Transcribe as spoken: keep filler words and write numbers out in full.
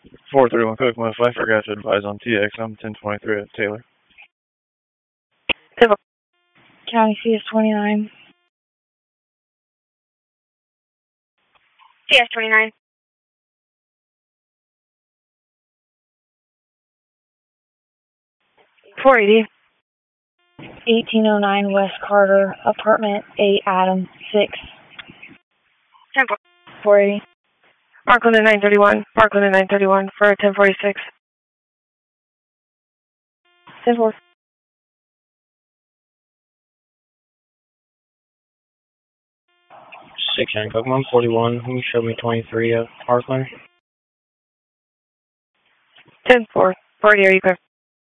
four thirty-one Cook, Muff. I forgot to advise on T X. I'm ten twenty-three at Taylor. County C S twenty-nine. C S twenty-nine. four eighty. eighteen oh nine West Carter, apartment eight, Adam, six. ten four. four eighty. Markland at nine thirty-one. Markland at nine thirty-one for ten forty-six. ten four. six Hancock, one forty-one. Can you show me twenty-three at Parkland? ten four. forty, are you clear?